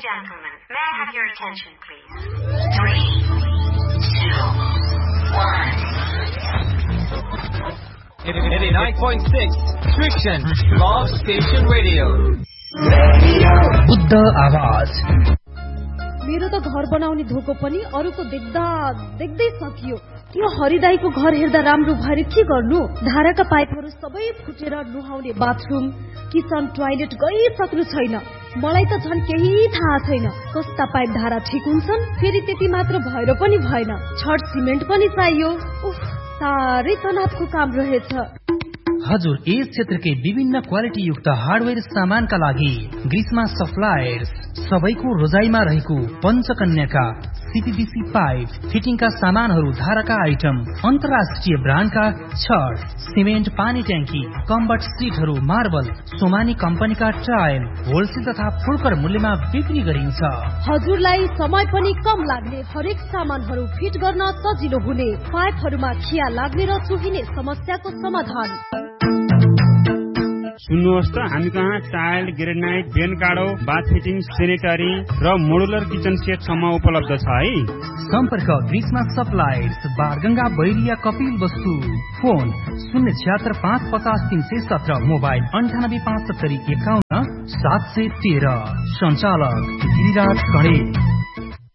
gentlemen, may I have your attention, please? 3, 2, 1. 89.6 Christian Love Station Radio. Buddha आवाज। मेरो त घर बनाउने धोको पनि अरूको देख्दा देख्दै सकियो। यो हरिदाईको घर हेर्दा राम्रो भएर के गर्नु? धाराका पाइपहरू सबै फुटेर नुहाउने बाथरुम, किचन, टोयलेट गइसक्नु छैन। मलाई त झन् केही थाहा छैन कस्ता पाइप धारा ठिक हुन्छन्। फेरि त्यति मात्र भएर पनि भएन, छड सिमेन्ट पनि चाहियो। साह्रै तनावको काम रहेछ। हजुर, यस क्षेत्रकै विभिन्न क्वालिटी युक्त हार्डवेयर सामानका लागि ग्रीष्मा सप्लायर्स सबैको रोजाइमा रहेको पञ्चकन्याका सीपीवीसी पाइप फिटिङका सामानहरू, धाराका आइटम, अन्तर्राष्ट्रिय ब्रान्डका छड, सिमेन्ट, पानी ट्याङ्की, कम्बट सिटहरू, मार्बल, सोमानी कम्पनीका टाइल होलसेल तथा फुलकर मूल्यमा बिक्री गरिन्छ। हजुरलाई समय पनि कम लाग्ने, हरेक सामानहरू फिट गर्न सजिलो हुने, पाइपहरूमा खिया लाग्ने र चुहिने समस्याको समाधान। सुन्नुहोस् त, हामी कहाँ टाइल, ग्रेनाइट, बेन काडो, बाथ फिटिङ, सेनेटरी र मोडुलर किचन सेट सम्म उपलब्ध छ है। सम्पर्क ग्रीष्मा सप्लायर्स, बारगंगा, बैरिया, कपिल वस्तु। Phone 076-550-317, mobile 98-570-51-713। सञ्चालक गिरिराज गणेश।